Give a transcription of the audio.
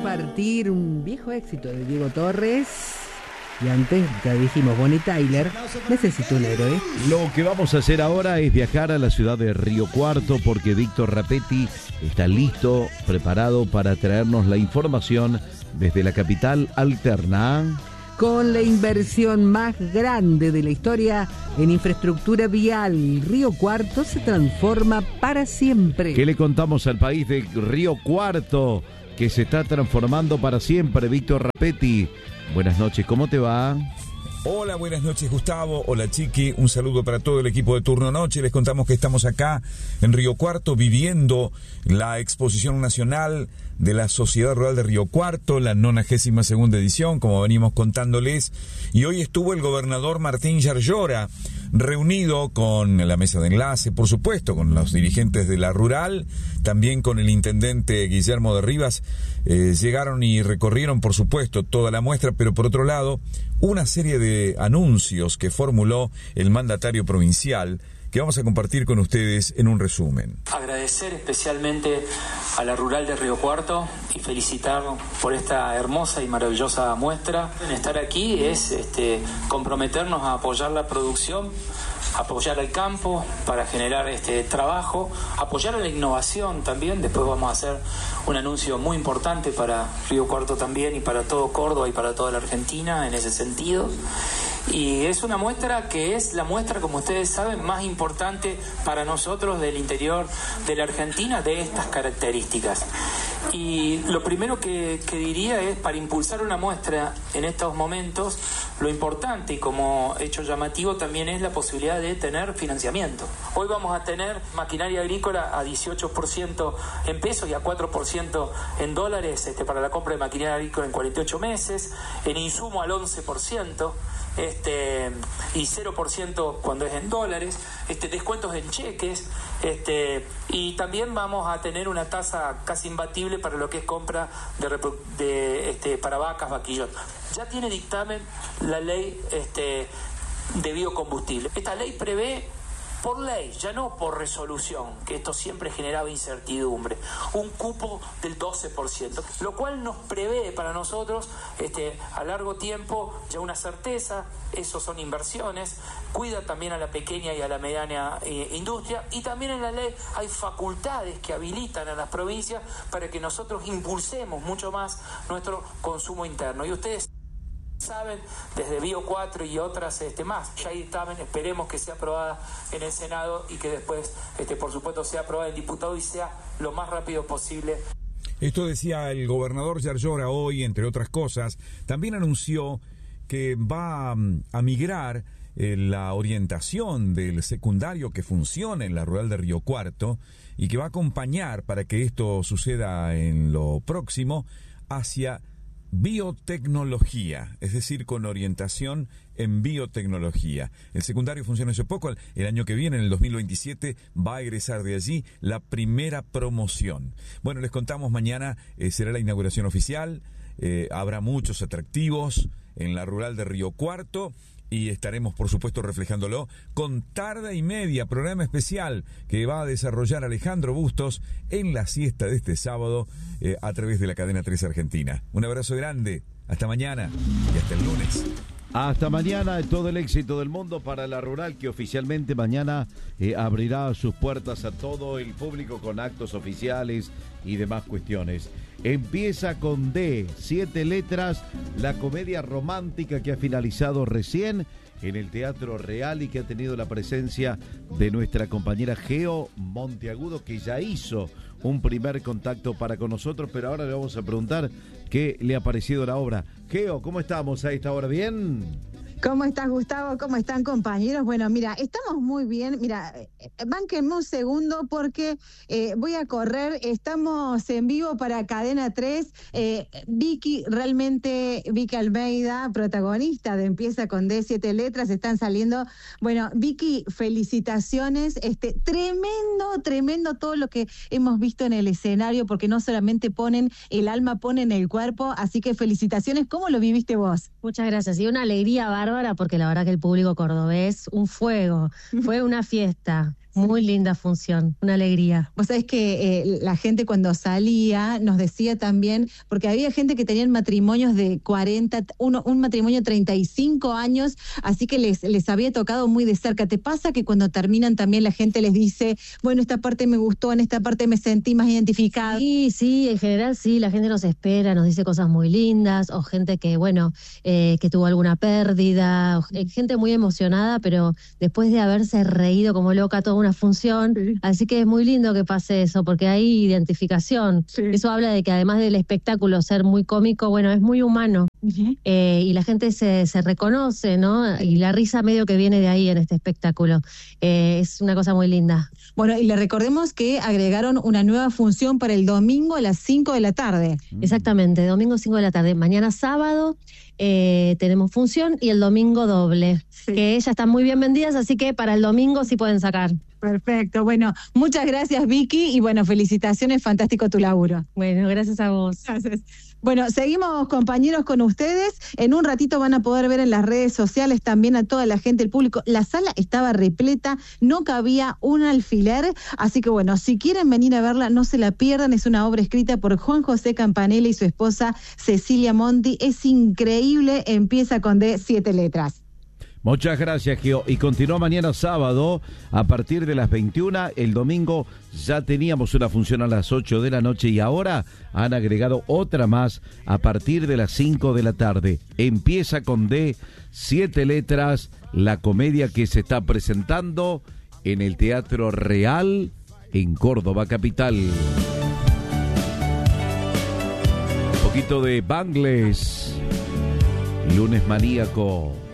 compartir un viejo éxito de Diego Torres. Y antes, ya dijimos, Bonnie Tyler, necesito un héroe. Lo que vamos a hacer ahora es viajar a la ciudad de Río Cuarto porque Víctor Rapetti está listo, preparado para traernos la información desde la capital alterna. Con la inversión más grande de la historia en infraestructura vial, Río Cuarto se transforma para siempre. ¿Qué le contamos al país de Río Cuarto que se está transformando para siempre? Víctor Rapetti, buenas noches, ¿cómo te va? Hola, buenas noches Gustavo, hola Chiqui, un saludo para todo el equipo de Turno Noche. Les contamos que estamos acá en Río Cuarto viviendo la exposición nacional de la Sociedad Rural de Río Cuarto, la 92ª edición, como venimos contándoles, y hoy estuvo el gobernador Martín Yarlora reunido con la mesa de enlace, por supuesto, con los dirigentes de la rural, también con el intendente Guillermo de Rivas. Llegaron y recorrieron, por supuesto, toda la muestra, pero por otro lado, una serie de anuncios que formuló el mandatario provincial, que vamos a compartir con ustedes en un resumen. Agradecer especialmente a la rural de Río Cuarto y felicitar por esta hermosa y maravillosa muestra. Estar aquí es comprometernos a apoyar la producción, apoyar al campo para generar trabajo, apoyar a la innovación también. Después vamos a hacer un anuncio muy importante para Río Cuarto también y para todo Córdoba y para toda la Argentina en ese sentido. Y es una muestra que es la muestra, como ustedes saben, más importante para nosotros del interior de la Argentina de estas características. Y lo primero que diría es, para impulsar una muestra en estos momentos, lo importante y como hecho llamativo también es la posibilidad de tener financiamiento. Hoy vamos a tener maquinaria agrícola a 18% en pesos y a 4% en dólares para la compra de maquinaria agrícola en 48 meses, en insumo al 11%. Y 0% cuando es en dólares, descuentos en cheques, y también vamos a tener una tasa casi imbatible para lo que es compra para vacas, vaquillos. Ya tiene dictamen la ley de biocombustible. Esta ley prevé, por ley, ya no por resolución, que esto siempre generaba incertidumbre, un cupo del 12%, lo cual nos prevé para nosotros a largo tiempo ya una certeza. Esos son inversiones, cuida también a la pequeña y a la mediana industria, y también en la ley hay facultades que habilitan a las provincias para que nosotros impulsemos mucho más nuestro consumo interno. Y ustedes saben, desde Bio 4 y otras más, ya hay dictamen, esperemos que sea aprobada en el Senado y que después, por supuesto, sea aprobada en diputado y sea lo más rápido posible. Esto decía el gobernador Yarlora hoy, entre otras cosas. También anunció que va a migrar la orientación del secundario que funciona en la rural de Río Cuarto y que va a acompañar para que esto suceda en lo próximo hacia biotecnología, es decir, con orientación en biotecnología. El secundario funciona hace poco, el año que viene, en el 2027, va a egresar de allí la primera promoción. Bueno, les contamos, mañana será la inauguración oficial, habrá muchos atractivos en la rural de Río Cuarto y estaremos, por supuesto, reflejándolo con Tarde y Media, programa especial que va a desarrollar Alejandro Bustos en la siesta de este sábado a través de la cadena 3 Argentina. Un abrazo grande, hasta mañana y hasta el lunes. Hasta mañana, todo el éxito del mundo para la rural, que oficialmente mañana abrirá sus puertas a todo el público con actos oficiales y demás cuestiones. Empieza con D, 7 letras, la comedia romántica que ha finalizado recién en el Teatro Real y que ha tenido la presencia de nuestra compañera Geo Monteagudo, que ya hizo un primer contacto para con nosotros, pero ahora le vamos a preguntar qué le ha parecido la obra. Geo, ¿cómo estamos a esta hora? ¿Bien? ¿Cómo estás, Gustavo? ¿Cómo están, compañeros? Bueno, mira, estamos muy bien. Mira, bánquenme un segundo porque voy a correr. Estamos en vivo para Cadena 3. Vicky Almeida, protagonista de Empieza con D, 7 letras, están saliendo. Bueno, Vicky, felicitaciones. Tremendo todo lo que hemos visto en el escenario, porque no solamente ponen el alma, ponen el cuerpo. Así que felicitaciones. ¿Cómo lo viviste vos? Muchas gracias. Y una alegría bárbara, porque la verdad que el público cordobés, un fuego, fue una fiesta. Muy linda función, una alegría. Vos sabés que la gente cuando salía nos decía también, porque había gente que tenían matrimonios de 40, un matrimonio de 35 años, así que les había tocado muy de cerca. ¿Te pasa que cuando terminan también la gente les dice, bueno, esta parte me gustó, en esta parte me sentí más identificada? Sí, en general sí, la gente nos espera, nos dice cosas muy lindas, o gente que, bueno, que tuvo alguna pérdida, o, gente muy emocionada, pero después de haberse reído como loca toda una función, así que es muy lindo que pase eso, porque hay identificación. Eso habla de que además del espectáculo ser muy cómico, bueno, es muy humano. Y la gente se reconoce, ¿no? Y la risa medio que viene de ahí en este espectáculo. Es una cosa muy linda. Bueno, y le recordemos que agregaron una nueva función para el domingo a las 5 de la tarde. Exactamente, domingo 5 de la tarde. Mañana sábado tenemos función y el domingo doble, que ya están muy bien vendidas, así que para el domingo sí pueden sacar. Perfecto, bueno, muchas gracias Vicky y bueno, felicitaciones, fantástico tu laburo. Bueno, gracias a vos. Gracias. Bueno, seguimos compañeros con ustedes, en un ratito van a poder ver en las redes sociales también a toda la gente, el público, la sala estaba repleta, no cabía un alfiler, así que bueno, si quieren venir a verla, no se la pierdan, es una obra escrita por Juan José Campanella y su esposa Cecilia Monti, es increíble, empieza con de 7 letras. Muchas gracias, Gio. Y continúa mañana sábado a partir de las 21. El domingo ya teníamos una función a las 8 de la noche y ahora han agregado otra más a partir de las 5 de la tarde. Empieza con D, 7 letras, la comedia que se está presentando en el Teatro Real en Córdoba capital. Un poquito de Bangles, Lunes Maníaco.